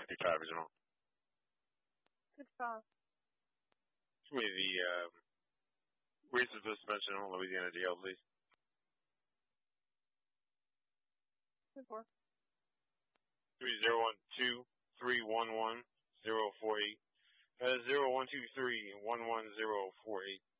Original. Good call. Give me the reason for suspension on Louisiana jail, please. 2-4. 3012311 048. 0123 11048.